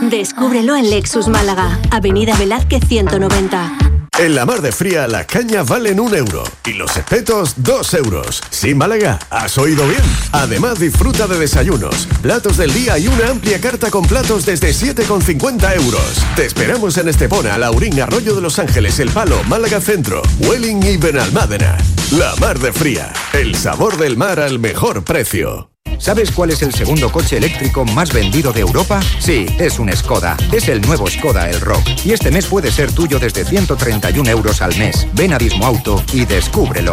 Descúbrelo en Lexus Málaga, Avenida Velázquez 190. En la Mar de Fría, las cañas valen €1 y los espetos €2. Sí, Málaga, has oído bien. Además, disfruta de desayunos, platos del día y una amplia carta con platos desde €7,50. Te esperamos en Estepona, Laurín, Arroyo de los Ángeles, El Palo, Málaga Centro, Welling y Benalmádena. La Mar de Fría, el sabor del mar al mejor precio. ¿Sabes cuál es el segundo coche eléctrico más vendido de Europa? Sí, es un Skoda. Es el nuevo Skoda Elroq. Y este mes puede ser tuyo desde €131 al mes. Ven a Vismo Auto y descúbrelo.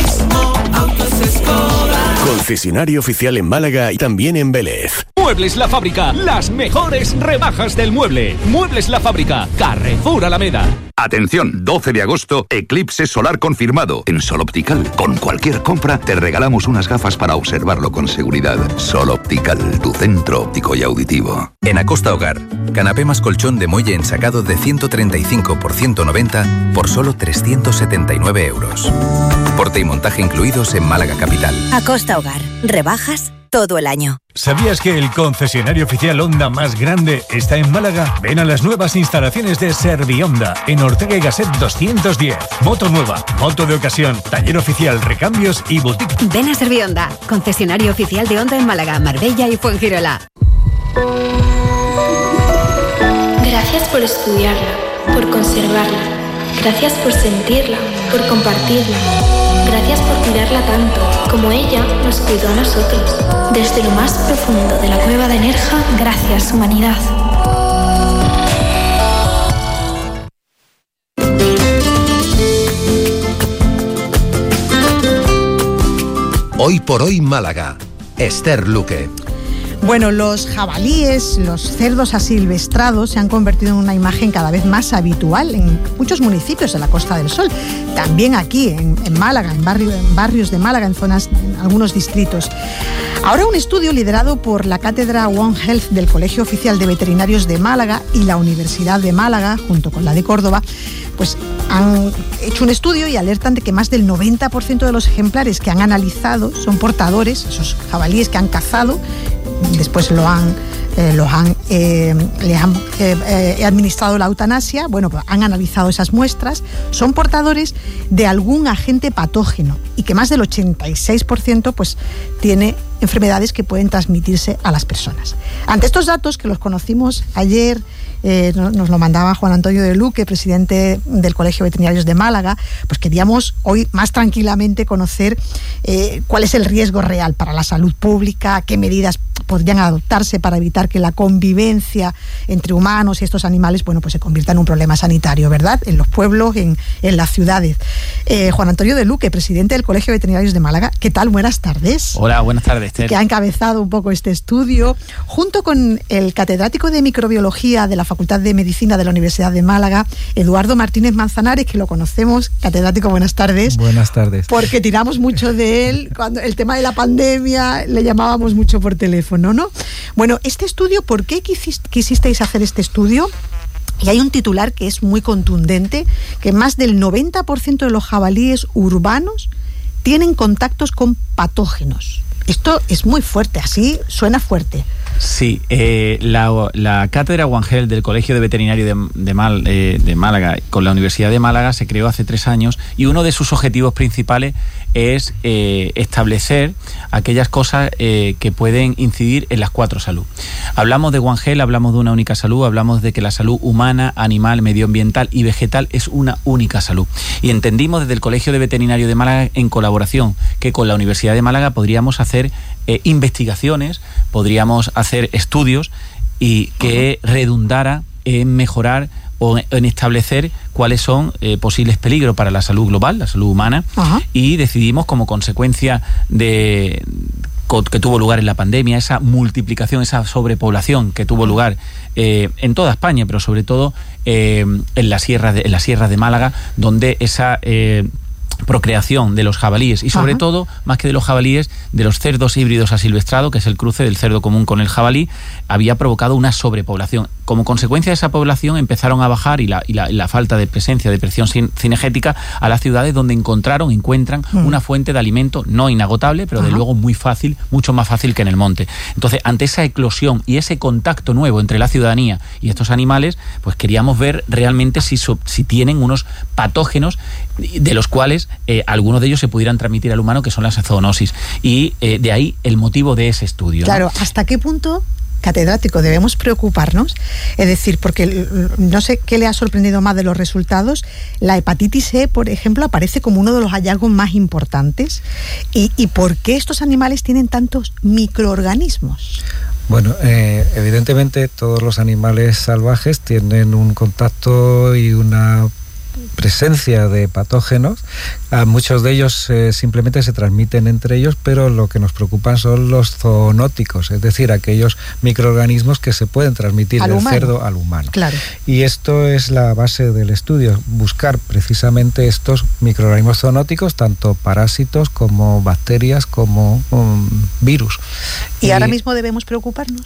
Concesionario oficial en Málaga y también en Vélez. Muebles La Fábrica, las mejores rebajas del mueble. Muebles La Fábrica, Carrefour Alameda. Atención, 12 de agosto, eclipse solar confirmado. En Sol Optical, con cualquier compra, te regalamos unas gafas para observarlo con seguridad. Sol Optical, tu centro óptico y auditivo. En Acosta Hogar, canapé más colchón de muelle ensacado de 135 por 190 por solo €379. Porte y montaje incluidos en Málaga Capital. Acosta Hogar, rebajas todo el año. ¿Sabías que el concesionario oficial Honda más grande está en Málaga? Ven a las nuevas instalaciones de Servihonda en Ortega y Gasset 210. Moto nueva, moto de ocasión, taller oficial, recambios y boutique. Ven a Servihonda, concesionario oficial de Honda en Málaga, Marbella y Fuengirola. Gracias por estudiarla, por conservarla. Gracias por sentirla, por compartirla. Gracias por cuidarla tanto, como ella nos cuidó a nosotros. Desde lo más profundo de la cueva de Nerja, gracias, humanidad. Hoy por hoy Málaga. Esther Luque. Bueno, los jabalíes, los cerdos asilvestrados se han convertido en una imagen cada vez más habitual en muchos municipios de la Costa del Sol. También aquí, en Málaga, en barrios de Málaga, en algunos distritos. Ahora un estudio liderado por la cátedra One Health del Colegio Oficial de Veterinarios de Málaga y la Universidad de Málaga, junto con la de Córdoba, pues han hecho un estudio y alertan de que más del 90% de los ejemplares que han analizado son portadores, esos jabalíes que han cazado, después les han administrado la eutanasia, bueno, pues han analizado esas muestras, son portadores de algún agente patógeno y que más del 86% pues tiene enfermedades que pueden transmitirse a las personas. Ante estos datos, que los conocimos ayer, nos lo mandaba Juan Antonio de Luque, presidente del Colegio de Veterinarios de Málaga, pues queríamos hoy más tranquilamente conocer cuál es el riesgo real para la salud pública, qué medidas podrían adoptarse para evitar que la convivencia entre humanos y estos animales, bueno, pues se convierta en un problema sanitario, ¿verdad? En los pueblos, en las ciudades. Juan Antonio de Luque, presidente del Colegio de Veterinarios de Málaga, ¿qué tal? Buenas tardes. Hola, buenas tardes, Esther. Que ha encabezado un poco este estudio, junto con el catedrático de microbiología de la Facultad de Medicina de la Universidad de Málaga, Eduardo Martínez Manzanares, que lo conocemos. Catedrático, buenas tardes. Buenas tardes. Porque tiramos mucho de él cuando el tema de la pandemia le llamábamos mucho por teléfono, ¿no? Bueno, este estudio, ¿por qué quisisteis hacer este estudio? Y hay un titular que es muy contundente, que más del 90% de los jabalíes urbanos tienen contactos con patógenos. Esto es muy fuerte, así suena fuerte. Sí, la cátedra One Health del Colegio de Veterinario de Málaga con la Universidad de Málaga se creó hace 3 años y uno de sus objetivos principales es establecer aquellas cosas que pueden incidir en las 4 salud. Hablamos de One Health, hablamos de una única salud, hablamos de que la salud humana, animal, medioambiental y vegetal es una única salud. Y entendimos desde el Colegio de Veterinario de Málaga, en colaboración que con la Universidad de Málaga, podríamos hacer investigaciones, podríamos hacer estudios y que redundara en mejorar o en establecer cuáles son posibles peligros para la salud global, la salud humana. Y decidimos, como consecuencia de que tuvo lugar en la pandemia, esa multiplicación, esa sobrepoblación que tuvo lugar en toda España, pero sobre todo en las sierras de Málaga, donde esa procreación de los jabalíes y sobre todo, más que de los jabalíes, de los cerdos híbridos asilvestrados, que es el cruce del cerdo común con el jabalí, había provocado una sobrepoblación. Como consecuencia de esa población empezaron a bajar y la falta de presencia de presión cinegética a las ciudades donde encuentran una fuente de alimento no inagotable, pero de luego muy fácil, mucho más fácil que en el monte. Entonces, ante esa eclosión y ese contacto nuevo entre la ciudadanía y estos animales, pues queríamos ver realmente si tienen unos patógenos de los cuales algunos de ellos se pudieran transmitir al humano, que son las zoonosis. Y de ahí el motivo de ese estudio. Claro, ¿no? ¿Hasta qué punto, catedrático, debemos preocuparnos? Es decir, porque no sé qué le ha sorprendido más de los resultados. La hepatitis E, por ejemplo, aparece como uno de los hallazgos más importantes. ¿Y por qué estos animales tienen tantos microorganismos? Bueno, evidentemente todos los animales salvajes tienen un contacto y una presencia de patógenos. Muchos de ellos simplemente se transmiten entre ellos, pero lo que nos preocupan son los zoonóticos, es decir, aquellos microorganismos que se pueden transmitir del cerdo al humano. Claro. Y esto es la base del estudio, buscar precisamente estos microorganismos zoonóticos, tanto parásitos como bacterias como virus. ¿Y ahora mismo debemos preocuparnos?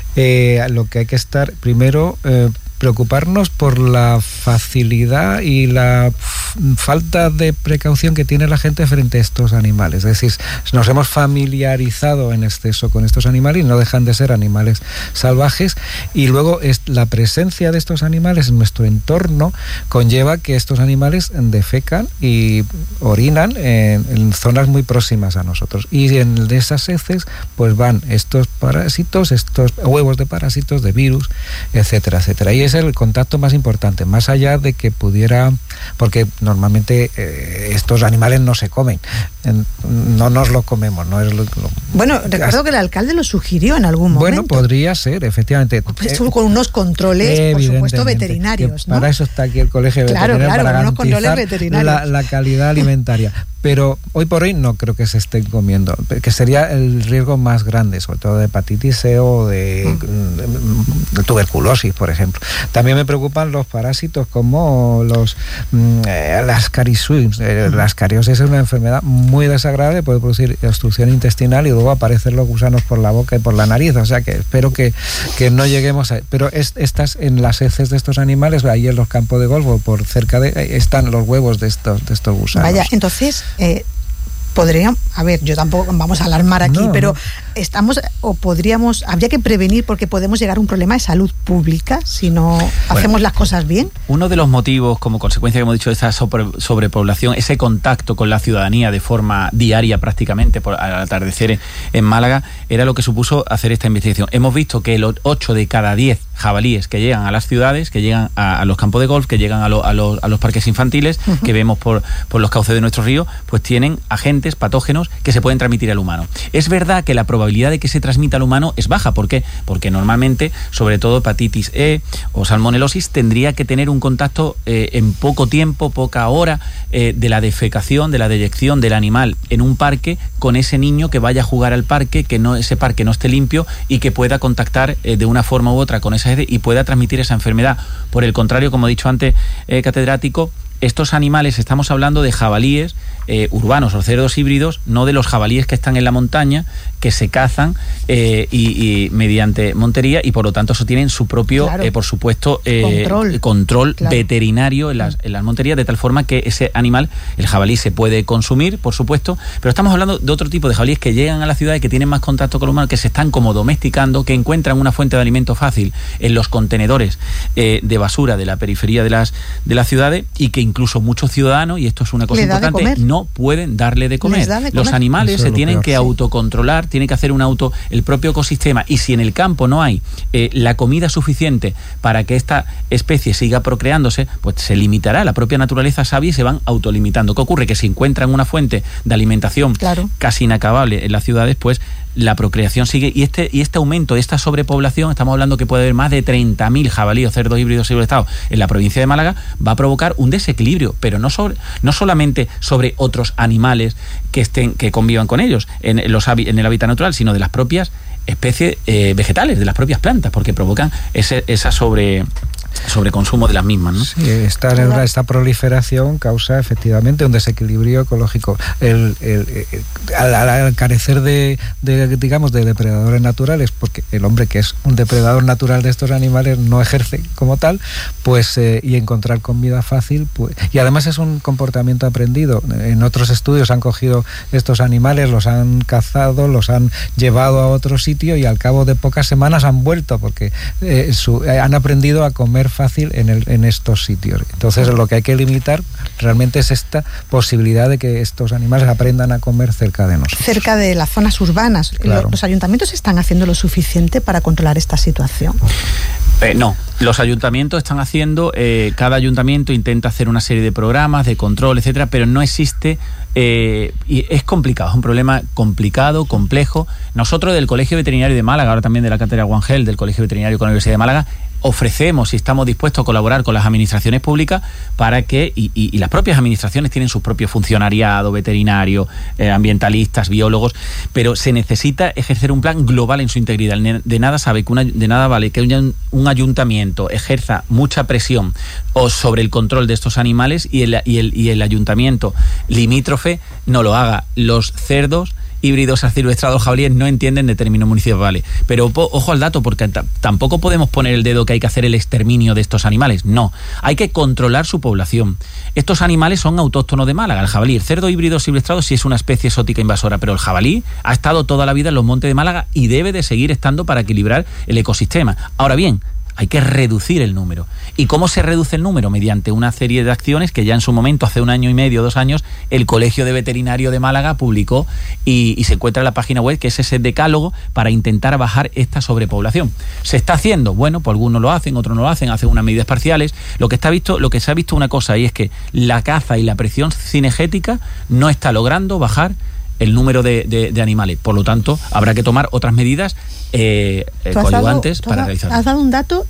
Lo que hay que estar primero preocuparnos por la facilidad y la falta de precaución que tiene la gente frente a estos animales. Es decir, nos hemos familiarizado en exceso con estos animales y no dejan de ser animales salvajes, y luego la presencia de estos animales en nuestro entorno conlleva que estos animales defecan y orinan en zonas muy próximas a nosotros, y en esas heces pues van estos parásitos, estos huevos de parásitos, de virus, etcétera, etcétera. Y es el contacto más importante, más allá de que pudiera, porque normalmente estos animales no se comen, no nos lo comemos, no es bueno, recuerdo que el alcalde lo sugirió en algún momento. Bueno, podría ser, efectivamente. Con unos controles, por supuesto, veterinarios, ¿no? Para eso está aquí el colegio veterinario, para unos controles veterinarios. La calidad alimentaria. Pero hoy por hoy no creo que se estén comiendo, que sería el riesgo más grande, sobre todo de hepatitis C o de tuberculosis, por ejemplo. También me preocupan los parásitos como las carisuis. La ascariosis es una enfermedad muy desagradable, puede producir obstrucción intestinal y luego aparecen los gusanos por la boca y por la nariz. O sea que espero que no lleguemos a... Pero estas en las heces de estos animales, ahí en los campos de golf o por cerca están los huevos de estos gusanos. Vaya, entonces... podríamos, a ver, yo tampoco vamos a alarmar aquí, pero habría que prevenir, porque podemos llegar a un problema de salud pública si no hacemos las cosas bien. Uno de los motivos, como consecuencia que hemos dicho, de esa sobrepoblación, ese contacto con la ciudadanía de forma diaria prácticamente al atardecer en Málaga, era lo que supuso hacer esta investigación. Hemos visto que 8 de cada 10 jabalíes que llegan a las ciudades, que llegan a los campos de golf, que llegan a los parques infantiles, que vemos por los cauces de nuestros ríos, pues tienen agentes patógenos que se pueden transmitir al humano. Es verdad que la probabilidad de que se transmita al humano es baja. ¿Por qué? Porque normalmente, sobre todo hepatitis E o salmonelosis, tendría que tener un contacto en poco tiempo, poca hora, de la defecación, de la deyección del animal en un parque con ese niño que vaya a jugar al parque, que ese parque no esté limpio y que pueda contactar de una forma u otra con esa y pueda transmitir esa enfermedad. Por el contrario, como he dicho antes, catedrático, estos animales, estamos hablando de jabalíes urbanos o cerdos híbridos, no de los jabalíes que están en la montaña, que se cazan y mediante montería, y por lo tanto eso tienen su propio, por supuesto, control veterinario en las monterías, de tal forma que ese animal, el jabalí, se puede consumir, por supuesto, pero estamos hablando de otro tipo de jabalíes que llegan a la ciudad y que tienen más contacto con el humano, que se están como domesticando, que encuentran una fuente de alimento fácil en los contenedores de basura de la periferia de las ciudades, y que incluso muchos ciudadanos, y esto es una cosa importante, no pueden darle de comer. Los animales se tienen que autocontrolar, tiene que hacer el propio ecosistema, y si en el campo no hay la comida suficiente para que esta especie siga procreándose, pues se limitará. La propia naturaleza sabia y se van autolimitando. ¿Qué ocurre? Que si encuentran una fuente de alimentación casi inacabable en las ciudades, pues la procreación sigue, y este aumento, esta sobrepoblación, estamos hablando que puede haber más de 30.000 jabalíes, cerdos híbridos silvestres en la provincia de Málaga, va a provocar un desequilibrio, pero no solamente sobre otros animales que convivan con ellos en el hábitat natural, sino de las propias especies vegetales, de las propias plantas, porque provocan esa sobreconsumo de las mismas, ¿no? Sí, esta proliferación causa efectivamente un desequilibrio ecológico. Al carecer de depredadores naturales, porque el hombre, que es un depredador natural de estos animales, no ejerce como tal, pues y encontrar comida fácil, pues, y además es un comportamiento aprendido. En otros estudios han cogido estos animales, los han cazado, los han llevado a otro sitio y al cabo de pocas semanas han vuelto, porque han aprendido a comer fácil en estos sitios. Entonces lo que hay que limitar realmente es esta posibilidad de que estos animales aprendan a comer cerca de nosotros. Cerca de las zonas urbanas. Claro. ¿Los ayuntamientos están haciendo lo suficiente para controlar esta situación? No, los ayuntamientos están haciendo, cada ayuntamiento intenta hacer una serie de programas de control, etcétera, pero no existe, y es complicado, es un problema complicado, complejo. Nosotros del Colegio Veterinario de Málaga, ahora también de la Cátedra Guangel del Colegio Veterinario con la Universidad de Málaga, ofrecemos y estamos dispuestos a colaborar con las administraciones públicas para que, y las propias administraciones tienen sus propios funcionariado, veterinario, ambientalistas, biólogos, pero se necesita ejercer un plan global en su integridad. De nada vale que un ayuntamiento ejerza mucha presión sobre el control de estos animales y el ayuntamiento limítrofe no lo haga. Los cerdos híbridos asilvestrados jabalíes no entienden de términos municipales. Pero ojo al dato, porque tampoco podemos poner el dedo que hay que hacer el exterminio de estos animales. No, hay que controlar su población. Estos animales son autóctonos de Málaga. El jabalí, el cerdo híbrido asilvestrado sí es una especie exótica invasora, pero el jabalí ha estado toda la vida en los montes de Málaga y debe de seguir estando para equilibrar el ecosistema. Ahora bien, hay que reducir el número. ¿Y cómo se reduce el número? Mediante una serie de acciones que ya en su momento, hace 1 año y medio, 2 años, el Colegio de Veterinario de Málaga publicó y se encuentra en la página web, que es ese decálogo para intentar bajar esta sobrepoblación. ¿Se está haciendo? Bueno, pues algunos lo hacen, otros no lo hacen unas medidas parciales. Lo que se ha visto una cosa, y es que la caza y la presión cinegética no está logrando bajar el número de animales. Por lo tanto, habrá que tomar otras medidas coadyuvantes para realizarlo. Has dado un dato,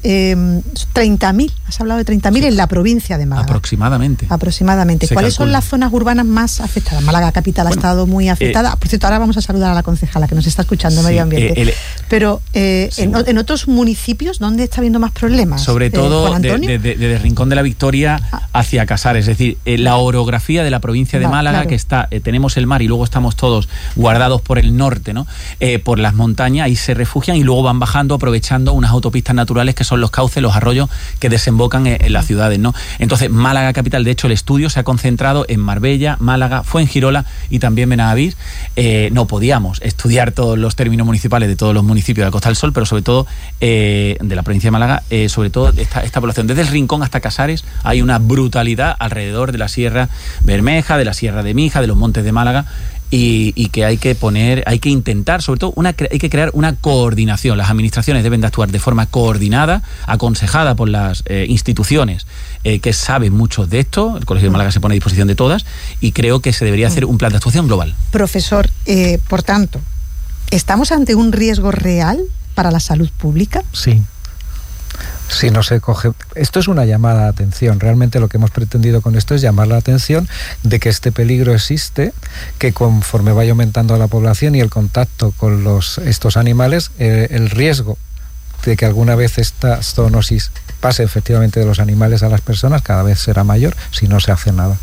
30.000, has hablado de 30.000 en la provincia de Málaga. Aproximadamente. ¿Cuáles son las zonas urbanas más afectadas? Málaga capital ha estado muy afectada. Por cierto, ahora vamos a saludar a la concejala que nos está escuchando, Medio Ambiente. Pero en otros municipios, ¿dónde está habiendo más problemas? Sobre todo desde Rincón de la Victoria hacia Casares. Es decir, la orografía de la provincia de Málaga, claro, que está, tenemos el mar y luego estamos todos guardados por el norte, ¿no? Por las montañas, ahí se refugian y luego van bajando aprovechando unas autopistas naturales que son los cauces, los arroyos que desembocan en las ciudades, ¿no? Entonces, Málaga capital, de hecho el estudio se ha concentrado en Marbella, Málaga, Fuengirola y también Benavís. No podíamos estudiar todos los términos municipales de todos los municipios de la Costa del Sol, pero sobre todo de la provincia de Málaga, sobre todo esta población. Desde el Rincón hasta Casares hay una brutalidad alrededor de la Sierra Bermeja, de la Sierra de Mija, de los montes de Málaga, y que hay que intentar, sobre todo, hay que crear una coordinación. Las administraciones deben de actuar de forma coordinada, aconsejada por las instituciones que saben mucho de esto. El Colegio de Málaga se pone a disposición de todas y creo que se debería hacer un plan de actuación global. Profesor, por tanto, ¿estamos ante un riesgo real para la salud pública? Sí. Si no se coge... Esto es una llamada de atención. Realmente lo que hemos pretendido con esto es llamar la atención de que este peligro existe, que conforme vaya aumentando la población y el contacto con estos animales, el riesgo de que alguna vez esta zoonosis pase efectivamente de los animales a las personas cada vez será mayor si no se hace nada.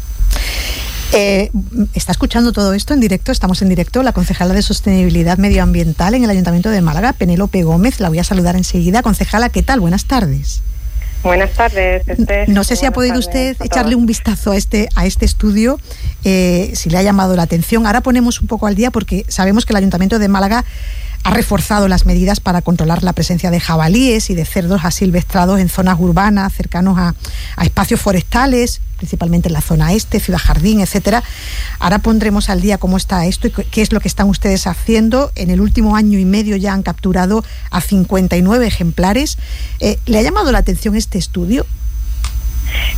Está escuchando todo esto en directo, estamos en directo, la concejala de Sostenibilidad Medioambiental en el Ayuntamiento de Málaga, Penélope Gómez, la voy a saludar enseguida. Concejala, ¿qué tal? Buenas tardes. Buenas tardes. No sé si ha podido usted echarle un vistazo a este estudio, si le ha llamado la atención. Ahora ponemos un poco al día porque sabemos que el Ayuntamiento de Málaga ha reforzado las medidas para controlar la presencia de jabalíes y de cerdos asilvestrados en zonas urbanas, cercanos a espacios forestales, principalmente en la zona este, Ciudad Jardín, etcétera. Ahora pondremos al día cómo está esto y qué es lo que están ustedes haciendo. En el último año y medio ya han capturado a 59 ejemplares. ¿Le ha llamado la atención este estudio?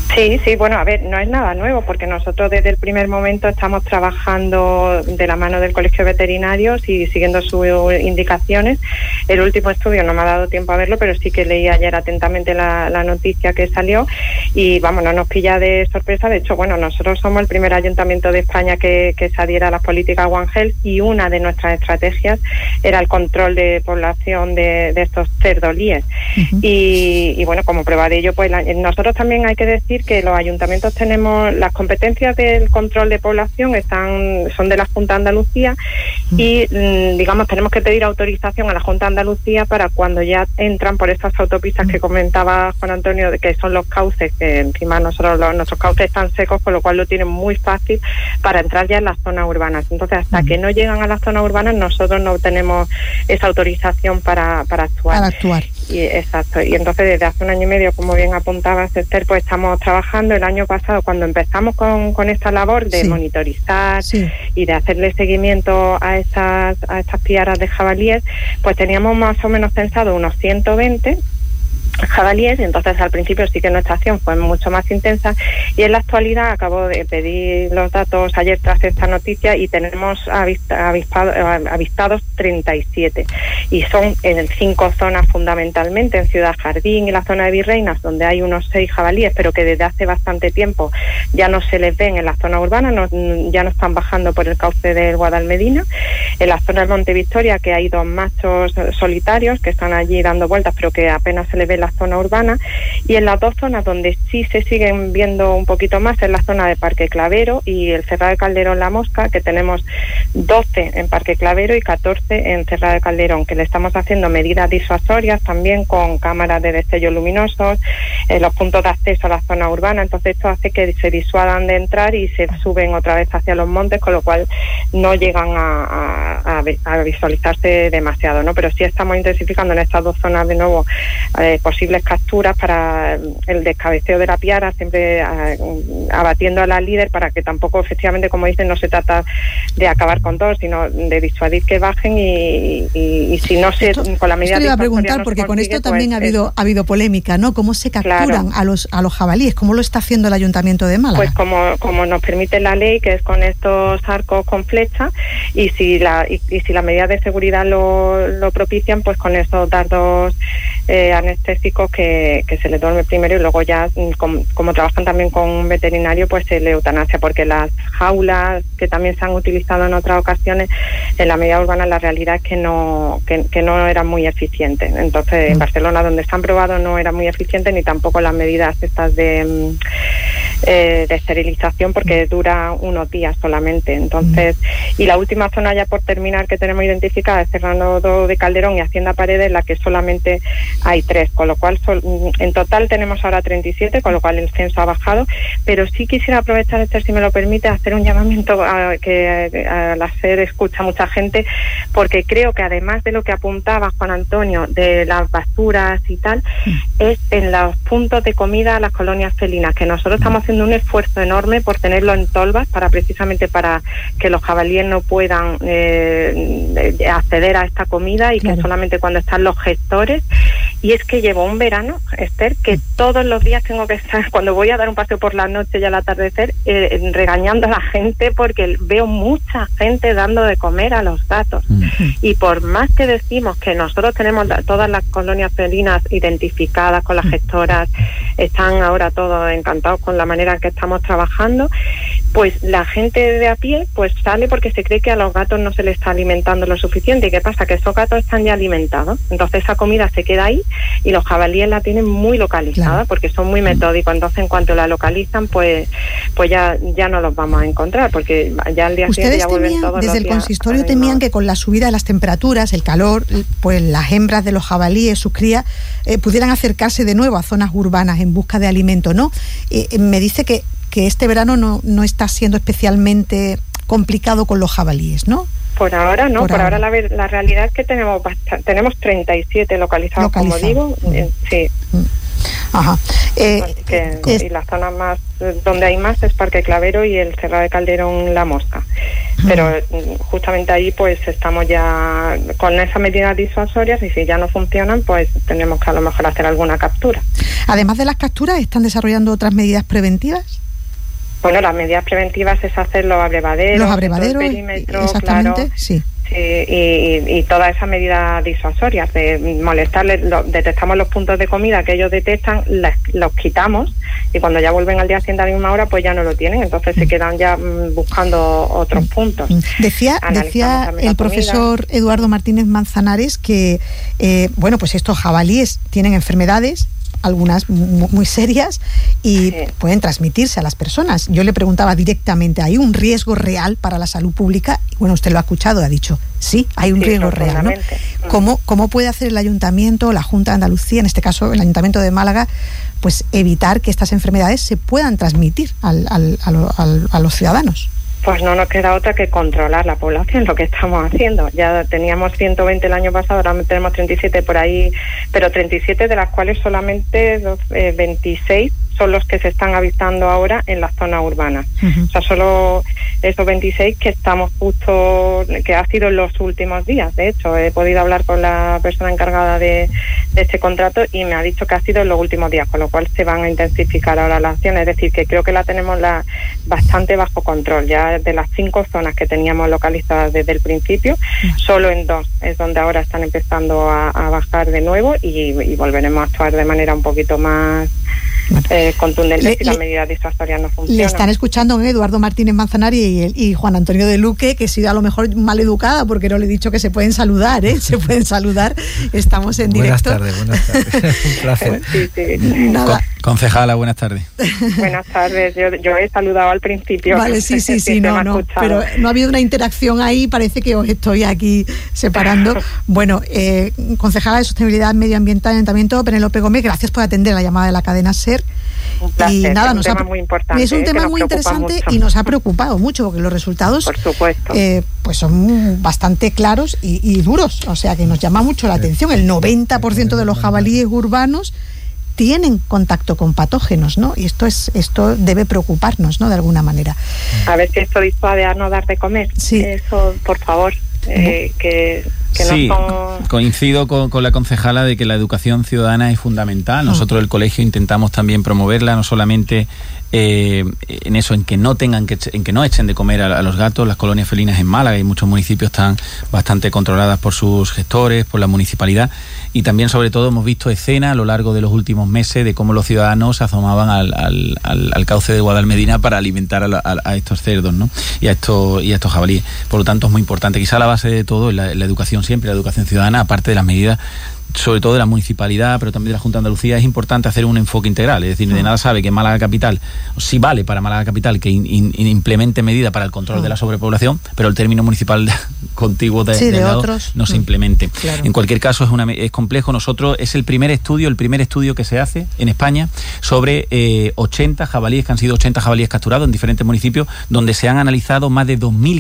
Sí, bueno, a ver, no es nada nuevo porque nosotros desde el primer momento estamos trabajando de la mano del Colegio de Veterinarios y siguiendo sus indicaciones. El último estudio no me ha dado tiempo a verlo, pero sí que leí ayer atentamente la noticia que salió y vamos, no nos pilla de sorpresa. De hecho, bueno, nosotros somos el primer ayuntamiento de España que se adhiera a las políticas One Health y una de nuestras estrategias era el control de población de estos cerdolíes. Uh-huh. Y bueno, como prueba de ello, pues nosotros también hay que decir que los ayuntamientos tenemos las competencias del control de población son de la Junta de Andalucía y digamos tenemos que pedir autorización a la Junta de Andalucía para cuando ya entran por estas autopistas que comentaba Juan Antonio, que son los cauces, que encima nuestros cauces están secos, con lo cual lo tienen muy fácil para entrar ya en las zonas urbanas. Entonces hasta que no llegan a las zonas urbanas nosotros no tenemos esa autorización para actuar. Exacto. Y entonces desde hace 1 año y medio, como bien apuntaba Esther, pues estamos trabajando. El año pasado, cuando empezamos con esta labor de monitorizar y de hacerle seguimiento a estas piaras de jabalíes, pues teníamos más o menos censado unos 120 jabalíes, y entonces al principio sí que nuestra acción fue mucho más intensa y en la actualidad acabo de pedir los datos ayer tras esta noticia y tenemos avistados 37 y son en 5 zonas fundamentalmente, en Ciudad Jardín y la zona de Virreinas, donde hay unos 6 jabalíes, pero que desde hace bastante tiempo ya no se les ven en la zona urbana, ya no están bajando por el cauce del Guadalmedina. En la zona del Monte Victoria, que hay 2 machos solitarios que están allí dando vueltas, pero que apenas se les ve en la zona urbana, y en las 2 zonas donde sí se siguen viendo un poquito más es la zona de Parque Clavero y el Cerrado de Calderón La Mosca, que tenemos 12 en Parque Clavero y 14 en Cerrado de Calderón, que le estamos haciendo medidas disuasorias también con cámaras de destellos luminosos en los puntos de acceso a la zona urbana. Entonces esto hace que se disuadan de entrar y se suben otra vez hacia los montes, con lo cual no llegan a visualizarse demasiado, ¿no? Pero sí estamos intensificando en estas 2 zonas de nuevo posibles capturas para el descabeceo de la piara, siempre abatiendo a la líder, para que tampoco, efectivamente, como dicen, no se trata de acabar con todos, sino de disuadir que bajen y si no se con la medida. Esto le iba a preguntar, porque con esto también ha habido polémica, ¿no? ¿Cómo se capturan a los jabalíes? ¿Cómo lo está haciendo el Ayuntamiento de Málaga? Pues como nos permite la ley, que es con estos arcos con flecha, y si las medidas de seguridad lo propician, pues con esos dardos anestésicos que se le duerme primero y luego ya, como trabajan también con un veterinario, pues se le eutanasia, porque las jaulas que también se han utilizado en otras ocasiones en la media urbana, la realidad es que no eran muy eficientes. Entonces en Barcelona, donde se han probado, no era muy eficiente, ni tampoco las medidas estas de esterilización, porque dura unos días solamente. Entonces, y la última zona, ya por terminar, que tenemos identificada es Cerrado de Calderón y Hacienda Paredes, en la que solamente hay 3, con lo cual en total tenemos ahora 37, con lo cual el censo ha bajado. Pero sí quisiera aprovechar, Esther, si me lo permite, hacer un llamamiento a la SER escucha mucha gente, porque creo que además de lo que apuntaba Juan Antonio de las basuras y tal, es en los puntos de comida a las colonias felinas, que nosotros estamos haciendo un esfuerzo enorme por tenerlo en tolvas, precisamente para que los jabalíes no puedan acceder a esta comida y que solamente cuando están los gestores. Y es que llevo un verano, Esther, que todos los días tengo que estar, cuando voy a dar un paseo por la noche y al atardecer, regañando a la gente, porque veo mucha gente dando de comer a los gatos. Y por más que decimos que nosotros tenemos todas las colonias felinas identificadas con las gestoras, están ahora todos encantados con la manera en que estamos trabajando, pues la gente de a pie pues sale porque se cree que a los gatos no se les está alimentando lo suficiente. ¿Y qué pasa? Que esos gatos están ya alimentados, entonces esa comida se queda ahí y los jabalíes la tienen muy localizada, porque son muy metódicos. Entonces en cuanto la localizan, pues ya no los vamos a encontrar, porque ya al día siguiente ya vuelven todos los días. Desde el consistorio temían que con la subida de las temperaturas, el calor, pues las hembras de los jabalíes, sus crías, pudieran acercarse de nuevo a zonas urbanas en busca de alimento, ¿no? Me dice que este verano no está siendo especialmente complicado con los jabalíes, ¿no? Por ahora no, por ahora la realidad es que tenemos 37 localizados. Como digo, sí. Ajá. Y las zonas más donde hay más es Parque Clavero y el Cerrado de Calderón La Mosca. Pero justamente ahí pues estamos ya con esas medidas disuasorias, y si ya no funcionan pues tenemos que a lo mejor hacer alguna captura. Además de las capturas, ¿están desarrollando otras medidas preventivas? Bueno, las medidas preventivas es hacer los abrevaderos, el perímetro, exactamente, claro. Sí. Sí, y todas esas medidas disuasorias de molestarles, detectamos los puntos de comida que ellos detectan, los quitamos, y cuando ya vuelven al día siguiente a la misma hora pues ya no lo tienen, entonces se quedan ya buscando otros puntos. Decía el profesor Eduardo Martínez Manzanares que bueno, pues estos jabalíes tienen enfermedades, algunas muy serias, y pueden transmitirse a las personas. Yo le preguntaba directamente, ¿hay un riesgo real para la salud pública? Y bueno, usted lo ha escuchado, ha dicho, sí, hay un riesgo real, ¿no? ¿Cómo puede hacer el Ayuntamiento, la Junta de Andalucía, en este caso el Ayuntamiento de Málaga, pues evitar que estas enfermedades se puedan transmitir a los ciudadanos? Pues no nos queda otra que controlar la población, lo que estamos haciendo. Ya teníamos 120 el año pasado, ahora tenemos 37 por ahí, pero 37 de las cuales solamente 26 son los que se están avistando ahora en las zonas urbanas. O sea, solo esos 26 que estamos justo, que ha sido en los últimos días. De hecho, he podido hablar con la persona encargada de este contrato y me ha dicho que ha sido en los últimos días, con lo cual se van a intensificar ahora las acciones. Es decir, que creo que la tenemos bastante bajo control. Ya de las 5 zonas que teníamos localizadas desde el principio, solo en 2 es donde ahora están empezando a bajar de nuevo, y volveremos a actuar de manera un poquito más contundente si las medidas disuasorias no funcionan. Le están escuchando Eduardo Martínez Manzanares y Juan Antonio de Luque, que he sido a lo mejor mal educada porque no le he dicho que se pueden saludar, se pueden saludar. Estamos en directo. Buenas tardes. Un placer. Nada. Concejala, buenas tardes. Buenas tardes. Yo he saludado al principio. Vale, sí, no, pero no ha habido una interacción ahí, parece que os estoy aquí separando. Bueno, concejala de Sostenibilidad Medioambiental del Ayuntamiento, Penélope Gómez, gracias por atender la llamada de la cadena SER. Un placer, y nada, es un tema muy importante. Es un tema muy interesante mucho. Y nos ha preocupado mucho porque los resultados, por supuesto, pues son bastante claros y duros. O sea que nos llama mucho la atención. El 90% de los jabalíes urbanos tienen contacto con patógenos, ¿no? Y esto debe preocuparnos, ¿no? De alguna manera. A ver si esto disuade a no dar de comer. Sí. Eso, por favor, que sí, no son... coincido con la concejala de que la educación ciudadana es fundamental. Nosotros el colegio intentamos también promoverla, no solamente en eso, en que no echen de comer a los gatos. Las colonias felinas en Málaga y muchos municipios están bastante controladas por sus gestores, por la municipalidad, y también sobre todo hemos visto escenas a lo largo de los últimos meses de cómo los ciudadanos se asomaban al cauce de Guadalmedina para alimentar a estos cerdos, ¿no? y a estos jabalíes. Por lo tanto es muy importante, quizá la base de todo es la educación, siempre la educación ciudadana, aparte de las medidas sobre todo de la municipalidad, pero también de la Junta de Andalucía. Es importante hacer un enfoque integral, es decir, de nada sabe que Málaga Capital, sí vale para Málaga Capital que implemente medidas para el control de la sobrepoblación, pero el término municipal contiguo de otros no se implemente. Claro. En cualquier caso es complejo. Nosotros es el primer estudio que se hace en España sobre 80 jabalíes, que han sido 80 jabalíes capturados en diferentes municipios, donde se han analizado más de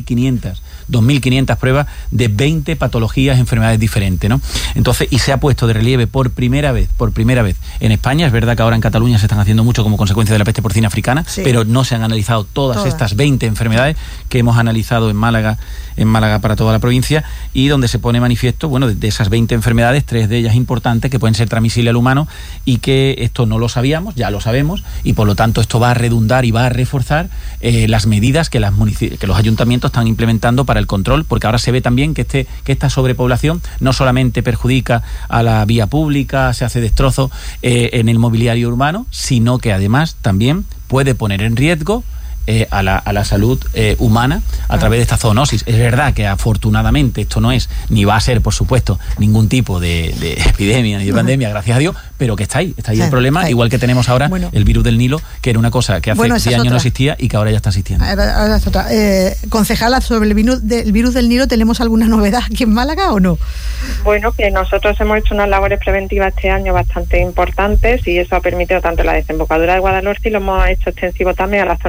2.500 pruebas de 20 patologías, enfermedades diferentes, ¿no? Entonces, y se ha puesto de relieve por primera vez en España. Es verdad que ahora en Cataluña se están haciendo mucho como consecuencia de la peste porcina africana, pero no se han analizado todas estas 20 enfermedades que hemos analizado en Málaga para toda la provincia, y donde se pone manifiesto, bueno, de esas 20 enfermedades, 3 de ellas importantes que pueden ser transmisibles al humano, y que esto no lo sabíamos, ya lo sabemos, y por lo tanto esto va a redundar y va a reforzar las medidas que los ayuntamientos están implementando para el control, porque ahora se ve también que esta sobrepoblación no solamente perjudica a la vía pública, se hace destrozo en el mobiliario urbano, sino que además también puede poner en riesgo a la salud humana a través de esta zoonosis. Es verdad que afortunadamente esto no es, ni va a ser, por supuesto, ningún tipo de epidemia ni de pandemia, gracias a Dios, pero que está ahí el problema, igual que tenemos ahora el virus del Nilo, que era una cosa que hace 10 años no existía y que ahora ya está existiendo. Ahora es otra. Concejala, sobre el virus del Nilo, ¿tenemos alguna novedad aquí en Málaga o no? Bueno, que nosotros hemos hecho unas labores preventivas este año bastante importantes, y eso ha permitido tanto la desembocadura de Guadalhorce, y lo hemos hecho extensivo también a la zona del Guadalmedina,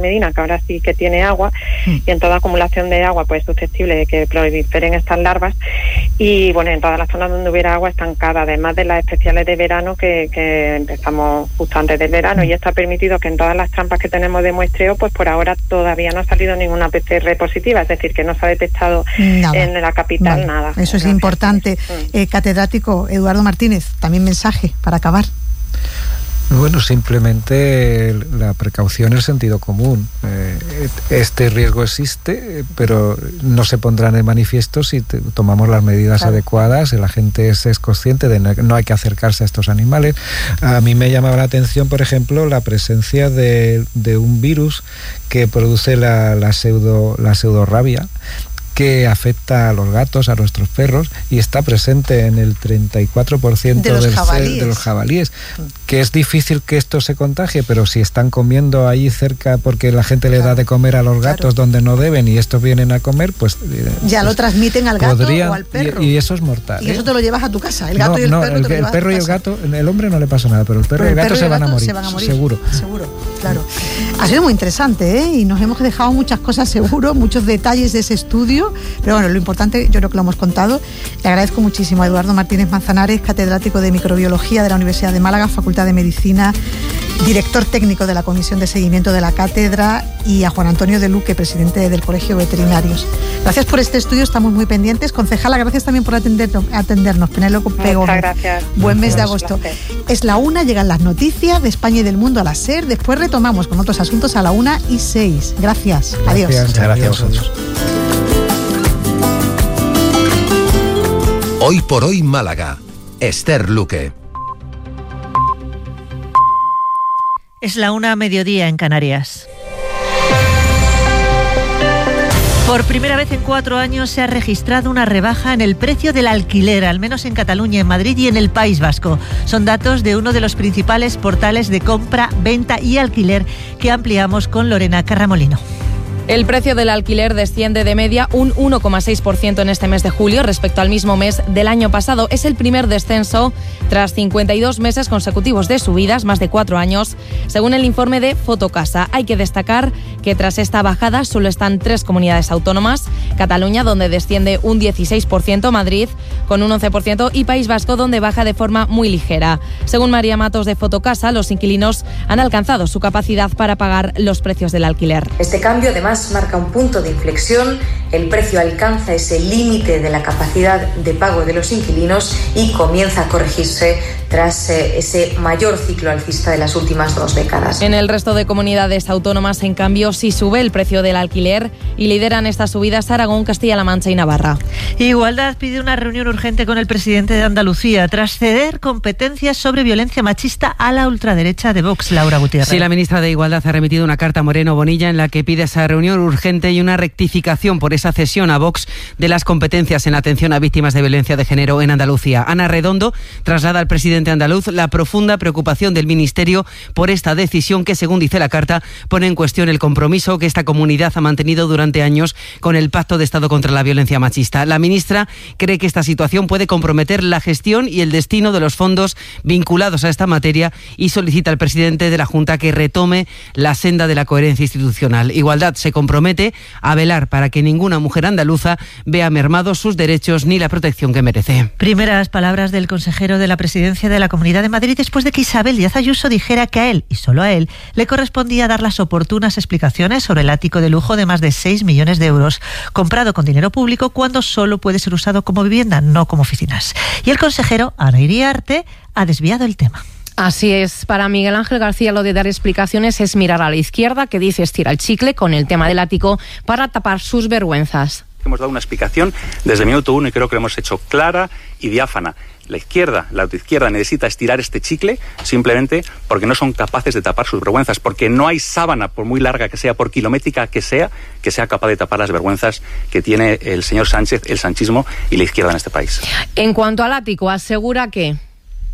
Medina, que ahora sí que tiene agua, y en toda acumulación de agua pues es susceptible de que proliferen estas larvas, y bueno, en todas las zonas donde hubiera agua estancada, además de las especiales de verano que empezamos justo antes del verano, y esto ha permitido que en todas las trampas que tenemos de muestreo, pues por ahora todavía no ha salido ninguna PCR positiva, es decir, que no se ha detectado en la capital nada. Eso es importante. Catedrático Eduardo Martínez, también mensaje para acabar. Bueno, simplemente la precaución, el sentido común. Este riesgo existe, pero no se pondrán en manifiesto si tomamos las medidas adecuadas, y la gente es consciente de que no hay que acercarse a estos animales. A mí me llamaba la atención, por ejemplo, la presencia de un virus que produce la pseudorrabia, que afecta a los gatos, a nuestros perros, y está presente en el 34% de los jabalíes, que es difícil que esto se contagie, pero si están comiendo ahí cerca porque la gente le da de comer a los gatos donde no deben, y estos vienen a comer, pues ya lo transmiten al gato o al perro. Y eso es mortal. Y eso te lo llevas a tu casa, el gato y el perro. El perro y el gato, el hombre no le pasa nada, pero el perro y el gato se van a morir, seguro. Claro. Ha sido muy interesante, ¿eh? Y nos hemos dejado muchas cosas seguro, muchos detalles de ese estudio. Pero bueno, lo importante yo creo que lo hemos contado. Le agradezco muchísimo a Eduardo Martínez Manzanares, catedrático de Microbiología de la Universidad de Málaga, Facultad de Medicina, director técnico de la Comisión de Seguimiento de la Cátedra, y a Juan Antonio de Luque, presidente del Colegio de Veterinarios. Gracias por este estudio, estamos muy pendientes. Concejala, gracias también por atendernos. Penélope Gómez. Muchas gracias. Buen mes de agosto. Es la 1, llegan las noticias de España y del mundo a las SER. Después retomamos con otros asuntos a la 1:06. Gracias. Adiós. Muchas gracias a vosotros. Hoy por hoy Málaga. Esther Luque. Es la 1:00 en Canarias. Por primera vez en 4 años se ha registrado una rebaja en el precio del alquiler, al menos en Cataluña, en Madrid y en el País Vasco. Son datos de uno de los principales portales de compra, venta y alquiler que ampliamos con Lorena Carramolino. El precio del alquiler desciende de media un 1,6% en este mes de julio respecto al mismo mes del año pasado. Es el primer descenso tras 52 meses consecutivos de subidas, más de 4 años, según el informe de Fotocasa. Hay que destacar que tras esta bajada solo están 3 comunidades autónomas: Cataluña, donde desciende un 16%, Madrid con un 11% y País Vasco, donde baja de forma muy ligera. Según María Matos de Fotocasa, los inquilinos han alcanzado su capacidad para pagar los precios del alquiler. Este cambio además marca un punto de inflexión. El precio alcanza ese límite de la capacidad de pago de los inquilinos y comienza a corregirse tras ese mayor ciclo alcista de las últimas 2 décadas. En el resto de comunidades autónomas, en cambio, sí sube el precio del alquiler y lideran estas subidas Aragón, Castilla-La Mancha y Navarra. Igualdad pide una reunión urgente con el presidente de Andalucía tras ceder competencias sobre violencia machista a la ultraderecha de Vox. Laura Gutiérrez. Sí, la ministra de Igualdad ha remitido una carta a Moreno Bonilla en la que pide esa reunión urgente y una rectificación por esa cesión a Vox de las competencias en atención a víctimas de violencia de género en Andalucía. Ana Redondo traslada al presidente andaluz la profunda preocupación del Ministerio por esta decisión que, según dice la carta, pone en cuestión el compromiso que esta comunidad ha mantenido durante años con el Pacto de Estado contra la Violencia Machista. La ministra cree que esta situación puede comprometer la gestión y el destino de los fondos vinculados a esta materia y solicita al presidente de la Junta que retome la senda de la coherencia institucional. Igualdad se compromete a velar para que ninguna mujer andaluza vea mermados sus derechos ni la protección que merece. Primeras palabras del consejero de la Presidencia de la Comunidad de Madrid después de que Isabel Díaz Ayuso dijera que a él, y solo a él, le correspondía dar las oportunas explicaciones sobre el ático de lujo de más de 6 millones de euros, comprado con dinero público cuando solo puede ser usado como vivienda, no como oficinas. Y el consejero, Ana Iriarte, ha desviado el tema. Así es, para Miguel Ángel García lo de dar explicaciones es mirar a la izquierda, que dice estira el chicle con el tema del ático para tapar sus vergüenzas. Hemos dado una explicación desde el minuto 1 y creo que lo hemos hecho clara y diáfana. La autoizquierda necesita estirar este chicle simplemente porque no son capaces de tapar sus vergüenzas, porque no hay sábana, por muy larga que sea, por kilométrica que sea capaz de tapar las vergüenzas que tiene el señor Sánchez, el sanchismo y la izquierda en este país. En cuanto al ático, asegura que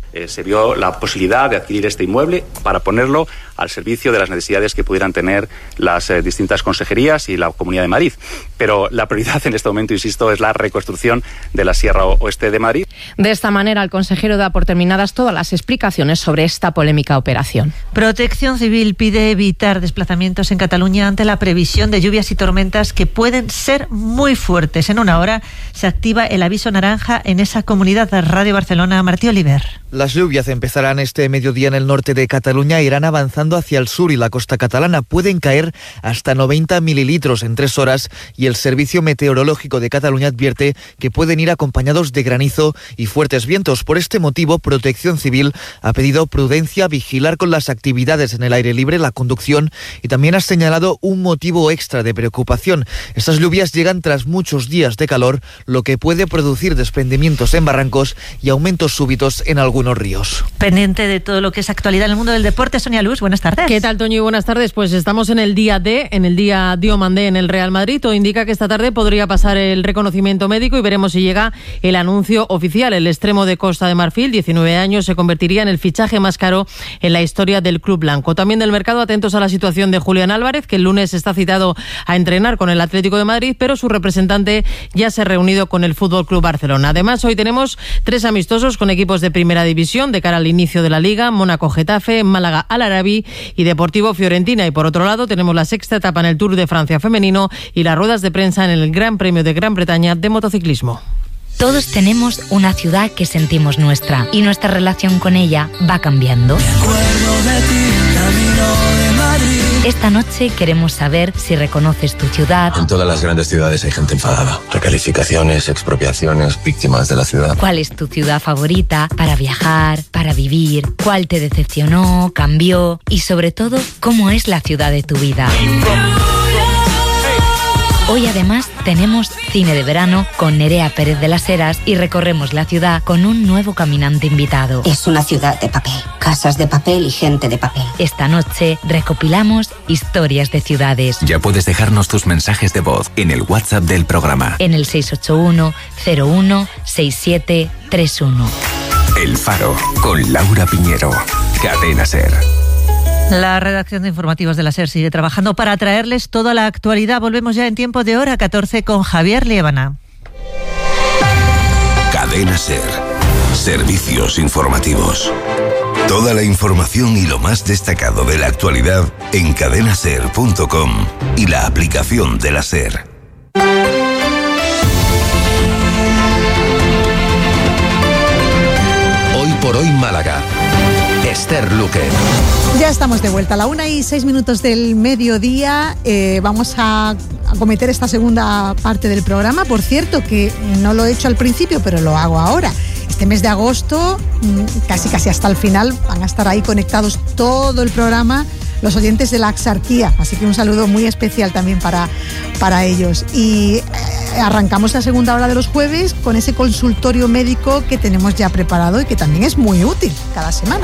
se vio la posibilidad de adquirir este inmueble para ponerlo al servicio de las necesidades que pudieran tener las distintas consejerías y la Comunidad de Madrid. Pero la prioridad en este momento, insisto, es la reconstrucción de la Sierra Oeste de Madrid. De esta manera, el consejero da por terminadas todas las explicaciones sobre esta polémica operación. Protección Civil pide evitar desplazamientos en Cataluña ante la previsión de lluvias y tormentas que pueden ser muy fuertes. En una hora se activa el aviso naranja en esa comunidad. Radio Barcelona, Martí Oliver. Las lluvias empezarán este mediodía en el norte de Cataluña e irán avanzando hacia el sur y la costa catalana. Pueden caer hasta 90 mililitros en 3 horas y el Servicio Meteorológico de Cataluña advierte que pueden ir acompañados de granizo y fuertes vientos. Por este motivo, Protección Civil ha pedido prudencia, vigilar con las actividades en el aire libre, la conducción, y también ha señalado un motivo extra de preocupación. Estas lluvias llegan tras muchos días de calor, lo que puede producir desprendimientos en barrancos y aumentos súbitos en algunos ríos. Pendiente de todo lo que es actualidad en el mundo del deporte, Sonia Luz, buenas tardes. ¿Qué tal, Toño? Y buenas tardes. Pues estamos en el día D, en el día Diamant D en el Real Madrid. Todo indica que esta tarde podría pasar el reconocimiento médico y veremos si llega el anuncio oficial. El extremo de Costa de Marfil, 19 años, se convertiría en el fichaje más caro en la historia del club blanco. También del mercado, atentos a la situación de Julián Álvarez, que el lunes está citado a entrenar con el Atlético de Madrid, pero su representante ya se ha reunido con el Fútbol Club Barcelona. Además, hoy tenemos 3 amistosos con equipos de primera división de cara al inicio de la Liga: Mónaco-Getafe, Málaga-Al-Arabi y Deportivo-Fiorentina. Y por otro lado, tenemos la 6ª etapa en el Tour de Francia femenino y las ruedas de prensa en el Gran Premio de Gran Bretaña de motociclismo. Todos tenemos una ciudad que sentimos nuestra y nuestra relación con ella va cambiando. Esta noche queremos saber si reconoces tu ciudad. En todas las grandes ciudades hay gente enfadada. Recalificaciones, expropiaciones, víctimas de la ciudad. ¿Cuál es tu ciudad favorita para viajar, para vivir? ¿Cuál te decepcionó, cambió? Y sobre todo, ¿cómo es la ciudad de tu vida? Hoy además tenemos cine de verano con Nerea Pérez de las Heras y recorremos la ciudad con un nuevo caminante invitado. Es una ciudad de papel, casas de papel y gente de papel. Esta noche recopilamos historias de ciudades. Ya puedes dejarnos tus mensajes de voz en el WhatsApp del programa. En el 681 01 6731. El Faro con Laura Piñero. Cadena SER. La redacción de informativos de la SER sigue trabajando para traerles toda la actualidad. Volvemos ya en tiempo de hora 14 con Javier Liébana. Cadena SER. Servicios informativos. Toda la información y lo más destacado de la actualidad en cadenaser.com y la aplicación de la SER. Hoy por hoy Málaga. Esther Luque. Ya estamos de vuelta a la 1:06 del mediodía. Vamos a acometer esta segunda parte del programa. Por cierto, que no lo he hecho al principio, pero lo hago ahora. Este mes de agosto, casi hasta el final, van a estar ahí conectados todo el programa los oyentes de la Axarquía. Así que un saludo muy especial también para ellos. Y arrancamos la segunda hora de los jueves con ese consultorio médico que tenemos ya preparado y que también es muy útil cada semana.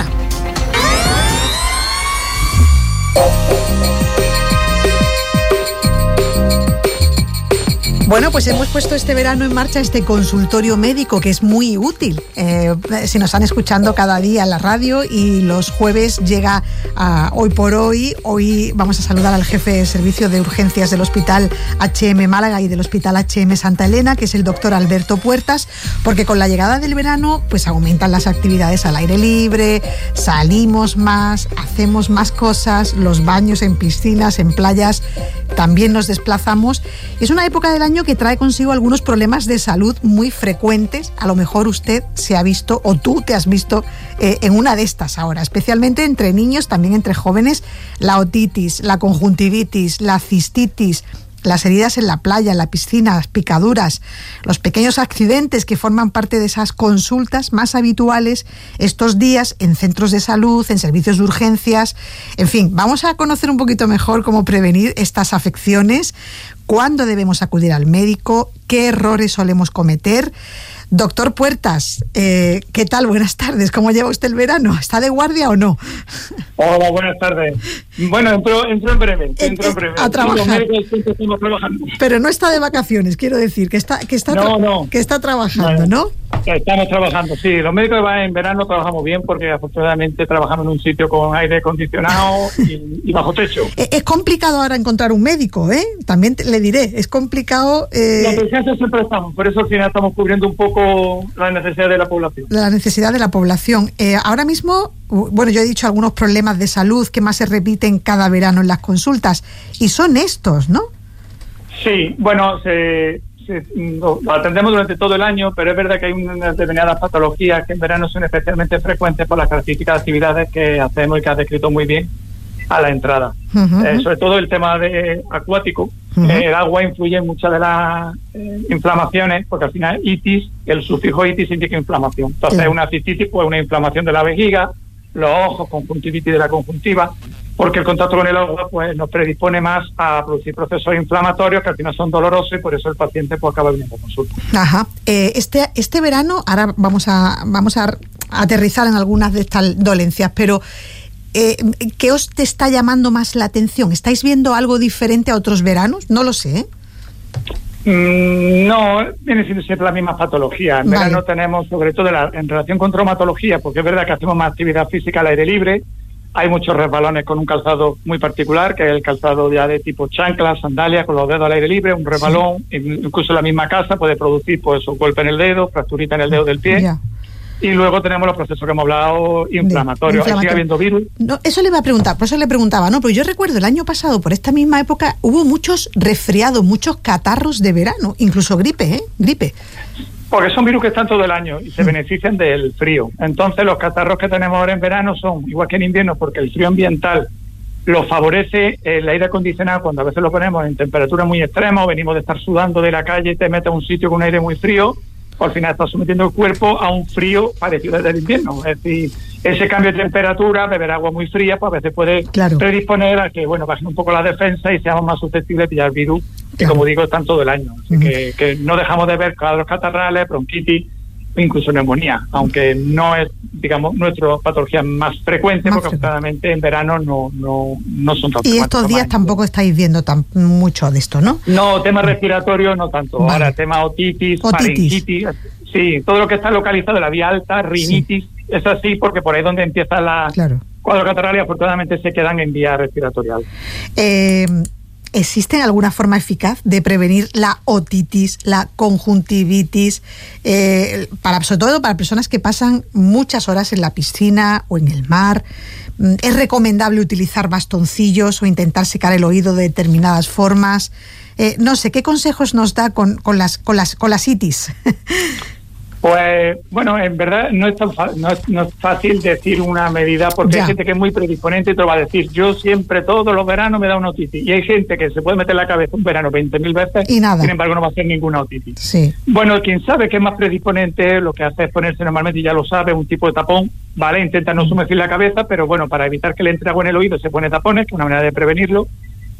Bueno, pues hemos puesto este verano en marcha este consultorio médico que es muy útil. Si nos están escuchando cada día en la radio, y los jueves llega a Hoy por Hoy. Hoy vamos a saludar al jefe de servicio de urgencias del Hospital HM Málaga y del Hospital HM Santa Elena, que es el doctor Alberto Puertas, porque con la llegada del verano pues aumentan las actividades al aire libre, salimos más, hacemos más cosas, los baños en piscinas, en playas, también nos desplazamos. Es una época del año que trae consigo algunos problemas de salud muy frecuentes. A lo mejor usted se ha visto, o tú te has visto en una de estas ahora, especialmente entre niños, también entre jóvenes: la otitis, la conjuntivitis, la cistitis, las heridas en la playa, en la piscina, las picaduras, los pequeños accidentes que forman parte de esas consultas más habituales estos días en centros de salud, en servicios de urgencias. En fin, vamos a conocer un poquito mejor cómo prevenir estas afecciones, cuándo debemos acudir al médico, qué errores solemos cometer. Doctor Puertas, ¿qué tal? Buenas tardes. ¿Cómo lleva usted el verano? ¿Está de guardia o no? Hola, buenas tardes. Bueno, entró en breve. A trabajar. Los médicos siempre estamos trabajando. Pero no está de vacaciones, quiero decir, que está trabajando, ¿no? Estamos trabajando, sí. Los médicos en verano trabajamos bien porque afortunadamente trabajamos en un sitio con aire acondicionado y bajo techo. Es complicado ahora encontrar un médico, ¿eh? También le diré, es complicado. La presencia siempre estamos, por eso al final estamos cubriendo un poco la necesidad de la población. La necesidad de la población. Ahora mismo, bueno, yo he dicho algunos problemas de salud que más se repiten cada verano en las consultas y son estos, ¿no? Sí, bueno, lo atendemos durante todo el año, pero es verdad que hay unas determinadas patologías que en verano son especialmente frecuentes por las características de actividades que hacemos y que has descrito muy bien a la entrada. Sobre todo el tema de acuático. El agua influye en muchas de las inflamaciones, porque al final itis, el sufijo itis indica inflamación. Entonces una cistitis, pues una inflamación de la vejiga, los ojos, conjuntivitis de la conjuntiva, porque el contacto con el agua pues nos predispone más a producir procesos inflamatorios que al final son dolorosos y por eso el paciente pues acaba viniendo a consulta. Ajá. Este verano, ahora vamos a aterrizar en algunas de estas dolencias, pero ¿qué os te está llamando más la atención? ¿Estáis viendo algo diferente a otros veranos? No lo sé, ¿eh? No, viene siendo siempre la misma patología. En verano tenemos, sobre todo en relación con traumatología, porque es verdad que hacemos más actividad física al aire libre. Hay muchos resbalones con un calzado muy particular, que es el calzado ya de tipo chancla, sandalia, con los dedos al aire libre, un resbalón, incluso en la misma casa puede producir pues un golpe en el dedo, fracturita en el dedo del pie. Ya. Y luego tenemos los procesos que hemos hablado inflamatorios. Sigue habiendo virus. No, eso le iba a preguntar, por eso le preguntaba, ¿no? Porque yo recuerdo el año pasado, por esta misma época, hubo muchos resfriados, muchos catarros de verano, incluso gripe, Gripe. Porque son virus que están todo el año y se benefician del frío. Entonces los catarros que tenemos ahora en verano son igual que en invierno, porque el frío ambiental lo favorece el aire acondicionado. Cuando a veces lo ponemos en temperatura muy extrema, venimos de estar sudando de la calle y te metes a un sitio con un aire muy frío, al final estás sometiendo el cuerpo a un frío parecido al del invierno. Es decir, ese cambio de temperatura, beber agua muy fría, pues a veces puede predisponer a que, bajen un poco la defensa y seamos más susceptibles de pillar virus, que como digo, están todo el año. Así que no dejamos de ver cuadros catarrales, bronquitis, incluso neumonía, aunque no es, digamos, nuestra patología más frecuente, porque claramente en verano no son tan frecuentes. Y estos días tampoco estáis viendo mucho de esto, ¿no? No, tema respiratorio no tanto. Vale. Ahora, tema otitis, faringitis, sí, todo lo que está localizado en la vía alta, rinitis, es así porque por ahí es donde empieza la cuadro catarral y afortunadamente se quedan en vía respiratoria. ¿Existe alguna forma eficaz de prevenir la otitis, la conjuntivitis, sobre todo para personas que pasan muchas horas en la piscina o en el mar? ¿Es recomendable utilizar bastoncillos o intentar secar el oído de determinadas formas? No sé, ¿qué consejos nos da con las itis? Pues, en verdad no es fácil decir una medida, porque hay gente que es muy predisponente y te lo va a decir. Yo siempre, todos los veranos me da una otitis. Y hay gente que se puede meter en la cabeza un verano 20.000 veces y nada. Sin embargo no va a hacer ninguna otitis. Sí. Bueno, quien sabe que es más predisponente, lo que hace es ponerse normalmente, y ya lo sabe, un tipo de tapón, ¿vale? Intenta no sumergir la cabeza, pero para evitar que le entre agua en el oído se pone tapones, que es una manera de prevenirlo.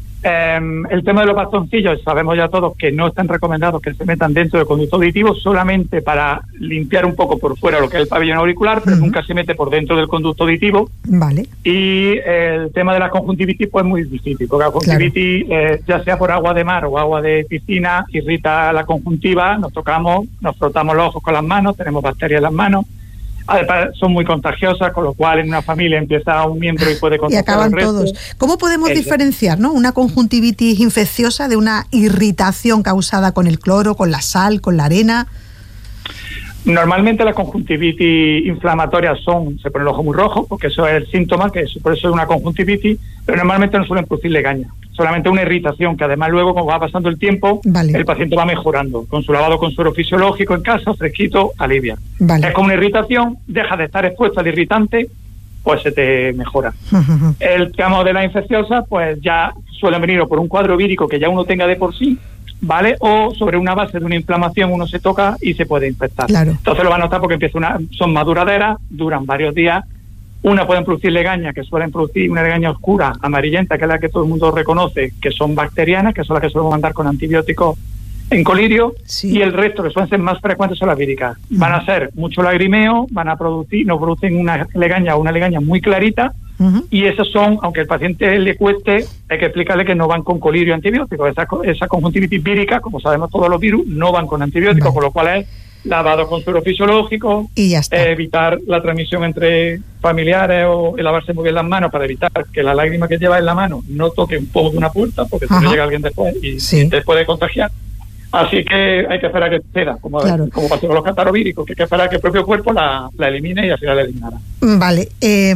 El tema de los bastoncillos, sabemos ya todos que no están recomendados que se metan dentro del conducto auditivo, solamente para limpiar un poco por fuera lo que es el pabellón auricular, pero nunca se mete por dentro del conducto auditivo. Vale. Y el tema de la conjuntivitis pues es muy difícil, porque la conjuntivitis, ya sea por agua de mar o agua de piscina, irrita la conjuntiva, nos tocamos, nos frotamos los ojos con las manos, tenemos bacterias en las manos. Además, son muy contagiosas, con lo cual en una familia empieza un miembro y puede contagiar y acaban al resto. Todos. ¿Cómo podemos diferenciar, una conjuntivitis infecciosa de una irritación causada con el cloro, con la sal, con la arena? Normalmente las conjuntivitis inflamatorias se pone el ojo muy rojo, porque eso es el síntoma, por eso es una conjuntivitis, pero normalmente no suelen producir legaña, solamente una irritación, que además luego, como va pasando el tiempo, el paciente va mejorando. Con su lavado con suero fisiológico en casa, fresquito, alivia. Es como una irritación, deja de estar expuesta al irritante, pues se te mejora. El tema de la infecciosa, pues ya suelen venir o por un cuadro vírico que ya uno tenga de por sí, ¿vale? O sobre una base de una inflamación uno se toca y se puede infectar. Claro. Entonces lo va a notar porque son más duraderas, duran varios días. Una pueden producir legaña, que suelen producir una legaña oscura, amarillenta, que es la que todo el mundo reconoce, que son bacterianas, que son las que suelen mandar con antibióticos en colirio, y el resto, que suelen ser más frecuentes, son las víricas. Van a ser mucho lagrimeo, no producen una legaña o una legaña muy clarita, y esos son, aunque al paciente le cueste, hay que explicarle que no van con colirio antibiótico. Esa conjuntivitis vírica, como sabemos todos los virus, no van con antibióticos, con lo cual es lavado con suero fisiológico, y ya está. Evitar la transmisión entre familiares o lavarse muy bien las manos para evitar que la lágrima que lleva en la mano no toque un poco de una puerta, porque si no llega alguien después y te puede contagiar. Así que hay que esperar que ceda, como pasó con los catarrovíricos, que hay que esperar que el propio cuerpo la elimine y al final la eliminará. Vale.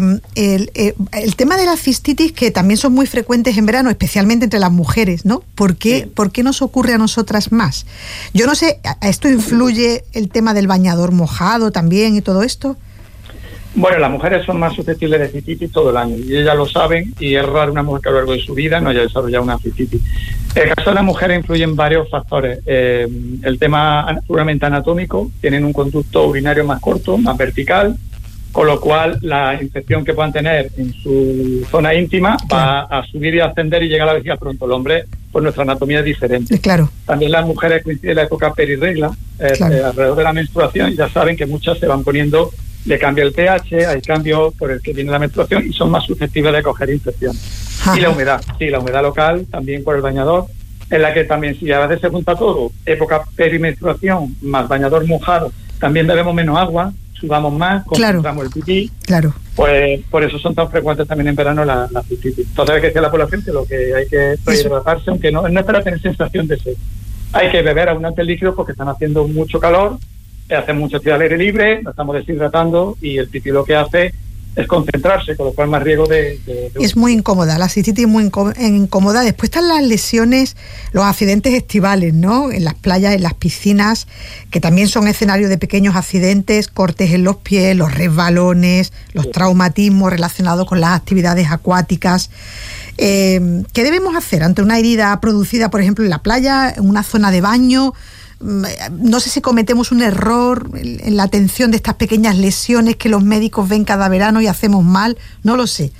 El tema de la cistitis, que también son muy frecuentes en verano, especialmente entre las mujeres, ¿no? ¿Por qué nos ocurre a nosotras más? Yo no sé, ¿a esto influye el tema del bañador mojado también y todo esto? Bueno, las mujeres son más susceptibles de cistitis todo el año y ellas lo saben, y es raro una mujer que a lo largo de su vida no haya desarrollado una cistitis. En el caso de las mujeres influyen varios factores. El tema puramente anatómico, tienen un conducto urinario más corto, más vertical, con lo cual la infección que puedan tener en su zona íntima va a subir y a ascender y llegar a la vejiga pronto. El hombre, pues nuestra anatomía es diferente. También las mujeres coinciden la época perirregla, alrededor de la menstruación, y ya saben que muchas se van poniendo, le cambia el pH, hay cambios por el que viene la menstruación y son más susceptibles de coger infección. Y la humedad, la humedad local, también por el bañador, en la que también, si a veces se junta todo, época perimenstruación más bañador mojado, también bebemos menos agua, sudamos más, concentramos el pipí, pues por eso son tan frecuentes también en verano la cistitis. Entonces hay que decir a la población que lo que hay que rehidratarse, aunque no es para tener sensación de sed. Hay que beber abundante líquido porque están haciendo mucho calor, hacen mucha actividad al aire libre, nos estamos deshidratando y el pipí lo que hace es concentrarse, con lo cual más riesgo de Es muy incómoda, la cistitis es muy incómoda. Después están las lesiones, los accidentes estivales, ¿no? En las playas, en las piscinas, que también son escenarios de pequeños accidentes, cortes en los pies, los resbalones, los traumatismos relacionados con las actividades acuáticas. ¿Qué debemos hacer ante una herida producida, por ejemplo, en la playa, en una zona de baño? No sé si cometemos un error en la atención de estas pequeñas lesiones que los médicos ven cada verano y hacemos mal, no lo sé.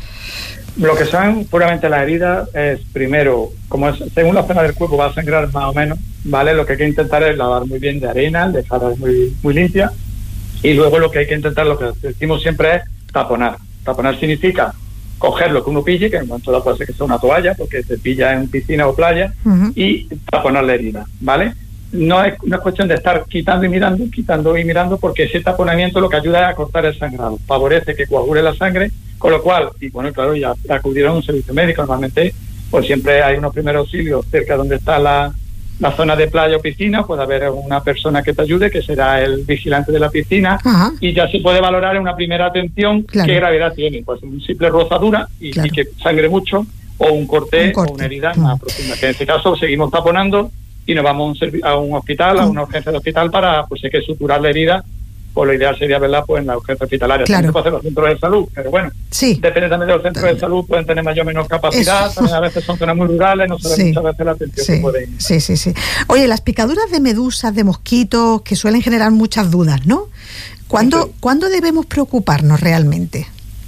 Lo que son puramente las heridas es, primero, como según la zona del cuerpo va a sangrar más o menos, ¿vale? Lo que hay que intentar es lavar muy bien de arena, dejarla muy, muy limpia, y luego lo que hay que intentar, lo que decimos siempre es taponar. Taponar significa coger lo que uno pille, que en cuanto la puede ser que sea una toalla, porque se pilla en piscina o playa, y taponar la herida, ¿vale? No es cuestión de estar quitando y mirando, porque ese taponamiento lo que ayuda es a cortar el sangrado, favorece que coagule la sangre, con lo cual, y bueno, claro, ya acudir a un servicio médico, normalmente, pues siempre hay unos primeros auxilios cerca donde está la zona de playa o piscina, puede haber una persona que te ayude, que será el vigilante de la piscina, y ya se puede valorar en una primera atención qué gravedad tiene, pues una simple rozadura y que sangre mucho, o un corte o una herida más profunda, que en este caso seguimos taponando y nos vamos a un hospital, a una urgencia de hospital para, pues hay que suturar la herida, pues lo ideal sería verla pues en la urgencia hospitalaria. También se puede hacer los centros de salud, pero bueno, depende también de los centros de salud, pueden tener mayor o menor capacidad, también a veces son zonas muy rurales, no se ve muchas veces la atención que pueden. Sí. Oye, las picaduras de medusas, de mosquitos, que suelen generar muchas dudas, ¿no? ¿Cuándo debemos preocuparnos realmente?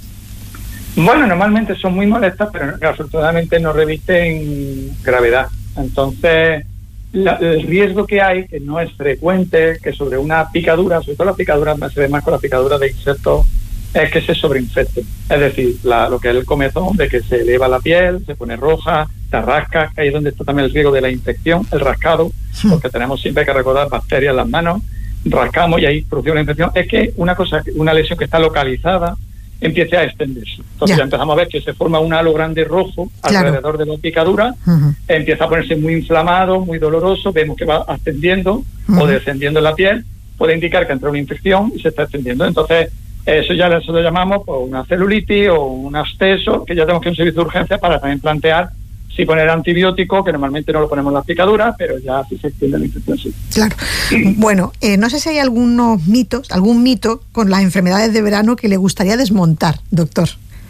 Bueno, normalmente son muy molestas, pero afortunadamente no revisten gravedad. Entonces, el riesgo que hay, que no es frecuente, que sobre una picadura, sobre todo las picaduras, se ve más con las picaduras de insectos, es que se sobreinfecten. Es decir, lo que es el comezón, de que se eleva la piel, se pone roja, te rasca, ahí es donde está también el riesgo de la infección, el rascado, porque tenemos siempre que recordar bacterias en las manos, rascamos y ahí produce una infección. Es que una lesión que está localizada empiece a extenderse. Entonces ya empezamos a ver que se forma un halo grande rojo alrededor de la picadura, empieza a ponerse muy inflamado, muy doloroso, vemos que va ascendiendo o descendiendo en la piel, puede indicar que entra una infección y se está extendiendo. Entonces eso ya lo llamamos pues, una celulitis o un absceso, que ya tenemos que ir a un servicio de urgencia para también plantear si poner antibiótico, que normalmente no lo ponemos en las picaduras, pero ya si se extiende la infección, sí. Claro. Bueno, no sé si hay algún mito con las enfermedades de verano que le gustaría desmontar, doctor.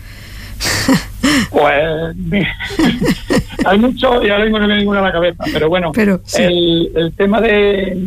Pues hay mucho y ahora mismo no me viene ninguna a la cabeza, pero bueno, el tema de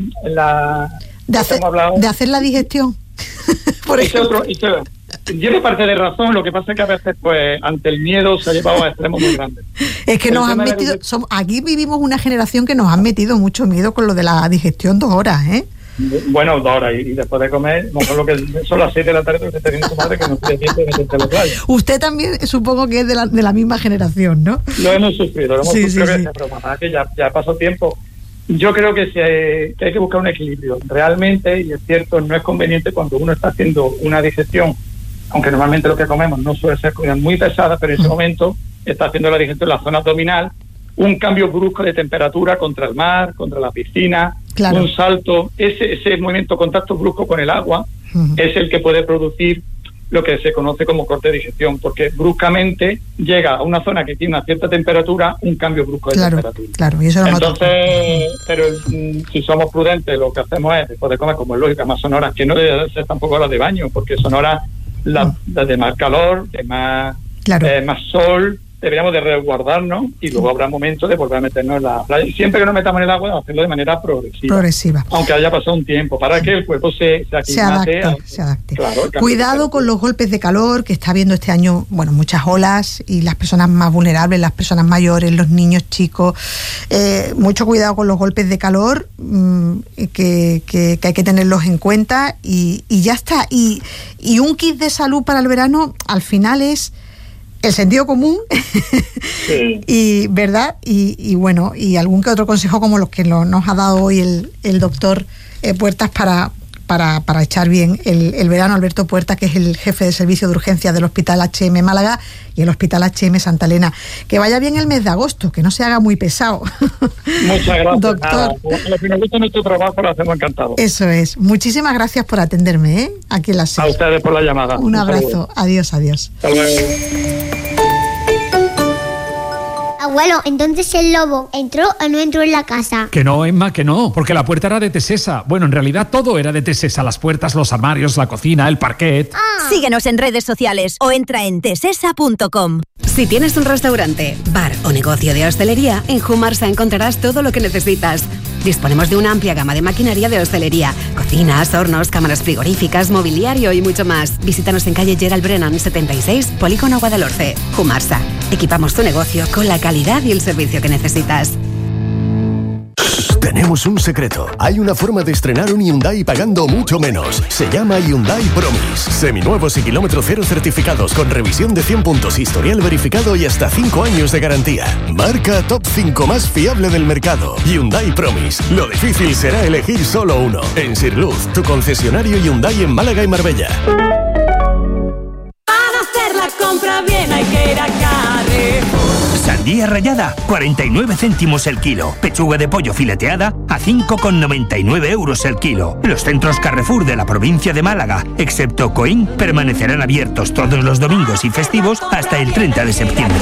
hacer la digestión, por ejemplo. Tiene parte de razón, lo que pasa es que a veces, pues, ante el miedo se ha llevado a extremos muy grandes. Es que nos han metido, aquí vivimos una generación que nos han metido mucho miedo con lo de la digestión 2 horas, ¿eh? Bueno, 2 horas, y después de comer, mejor lo que son las 6 de la tarde, porque te tiene tu madre que no tiene tiempo de meterte en la playa. Usted también supongo que es de la misma generación, ¿no? Lo hemos sufrido, que ya pasó tiempo. Yo creo que hay que buscar un equilibrio. Realmente, y es cierto, no es conveniente cuando uno está haciendo una digestión, aunque normalmente lo que comemos no suele ser comida muy pesada, pero en ese momento está haciendo la digestión en la zona abdominal, un cambio brusco de temperatura contra el mar, contra la piscina, claro, un salto, ese movimiento, contacto brusco con el agua, es el que puede producir lo que se conoce como corte de digestión, porque bruscamente llega a una zona que tiene una cierta temperatura, un cambio brusco de temperatura. Claro, y eso lo Entonces, pero si somos prudentes, lo que hacemos es, después de comer, como es lógica, más son horas, que no debe ser tampoco horas de baño, porque son horas las de más calor, de más, más sol, deberíamos de resguardarnos y luego habrá momentos de volver a meternos en la playa. Y siempre que nos metamos en el agua, hacerlo de manera progresiva. Aunque haya pasado un tiempo, para que el cuerpo se adapte. Claro, cuidado con los golpes de calor, que está habiendo este año, bueno, muchas olas, y las personas más vulnerables, las personas mayores, los niños chicos. Mucho cuidado con los golpes de calor, que hay que tenerlos en cuenta, y ya está. Y un kit de salud para el verano, al final es el sentido común, y verdad, y bueno, y algún que otro consejo como los que nos ha dado hoy el doctor Puertas para echar bien el verano. Alberto Puertas, que es el jefe de servicio de urgencias del Hospital HM Málaga y el Hospital HM Santa Elena. Que vaya bien el mes de agosto, que no se haga muy pesado. Muchas gracias, doctor. Lo que nos gusta nuestro trabajo lo hacemos encantado. Eso es. Muchísimas gracias por atenderme, aquí en la SER. A ustedes por la llamada. Un abrazo. Adiós. Hasta luego. Abuelo, entonces el lobo ¿entró o no entró en la casa? Que no, Emma, que no, porque la puerta era de Tesesa. Bueno, en realidad todo era de Tesesa: las puertas, los armarios, la cocina, el parquet. Síguenos en redes sociales o entra en tesesa.com. Si tienes un restaurante, bar o negocio de hostelería, en Humarsa encontrarás todo lo que necesitas. Disponemos de una amplia gama de maquinaria de hostelería: cocinas, hornos, cámaras frigoríficas, mobiliario y mucho más. Visítanos en calle Gerald Brennan 76, Polígono Guadalhorce. Humarsa. Equipamos tu negocio con la calidad y el servicio que necesitas. Tenemos un secreto. Hay una forma de estrenar un Hyundai pagando mucho menos. Se llama Hyundai Promise. Seminuevos y kilómetro cero certificados con revisión de 100 puntos, historial verificado y hasta 5 años de garantía. Marca top 5 más fiable del mercado. Hyundai Promise. Lo difícil será elegir solo uno. En Sirluz, tu concesionario Hyundai en Málaga y Marbella. Para hacer la compra bien hay que ir a Carrefour. Sandía rallada, 49 céntimos el kilo. Pechuga de pollo fileteada, a 5,99 euros el kilo. Los centros Carrefour de la provincia de Málaga, excepto Coín, permanecerán abiertos todos los domingos y festivos hasta el 30 de septiembre.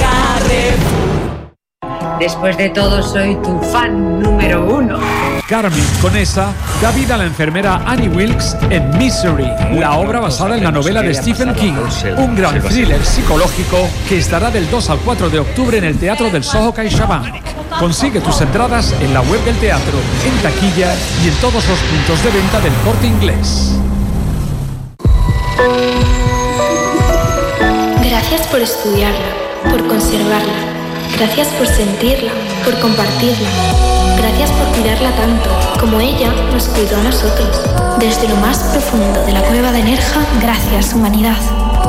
Después de todo, soy tu fan número 1. Carmen Conesa da vida a la enfermera Annie Wilkes en Misery, la obra basada en la novela de Stephen King, un gran thriller psicológico que estará del 2 al 4 de octubre en el Teatro del Soho CaixaBank. Consigue tus entradas en la web del teatro, en taquilla y en todos los puntos de venta del Corte Inglés. Gracias por estudiarla, por conservarla. Gracias por sentirla, por compartirla. Gracias por cuidarla tanto, como ella nos cuidó a nosotros. Desde lo más profundo de la cueva de Nerja, gracias, humanidad.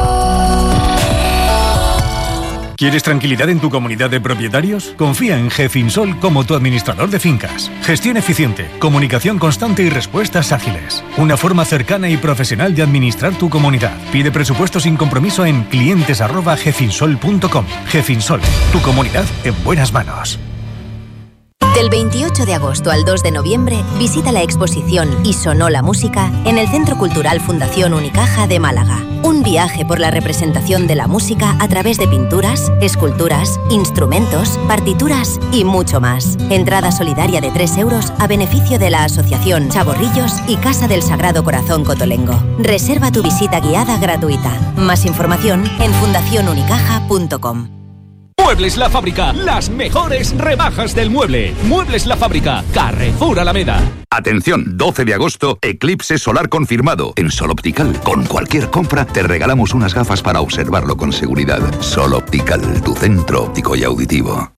¿Quieres tranquilidad en tu comunidad de propietarios? Confía en GEFINSOL como tu administrador de fincas. Gestión eficiente, comunicación constante y respuestas ágiles. Una forma cercana y profesional de administrar tu comunidad. Pide presupuesto sin compromiso en clientes@gefinsol.com. GEFINSOL, tu comunidad en buenas manos. Del 28 de agosto al 2 de noviembre, visita la exposición Y sonó la música en el Centro Cultural Fundación Unicaja de Málaga. Un viaje por la representación de la música a través de pinturas, esculturas, instrumentos, partituras y mucho más. Entrada solidaria de 3 euros a beneficio de la Asociación Chaborrillos y Casa del Sagrado Corazón Cotolengo. Reserva tu visita guiada gratuita. Más información en fundacionunicaja.com. Muebles La Fábrica, las mejores rebajas del mueble. Muebles La Fábrica, Carrefour Alameda. Atención, 12 de agosto, eclipse solar confirmado. En Sol Optical, con cualquier compra, te regalamos unas gafas para observarlo con seguridad. Sol Optical, tu centro óptico y auditivo.